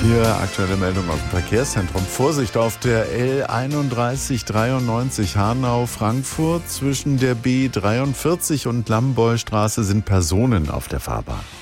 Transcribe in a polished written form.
Hier aktuelle Meldung aus dem Verkehrszentrum. Vorsicht auf der L3193 Hanau-Frankfurt. Zwischen der B43 und Lambollstraße sind Personen auf der Fahrbahn.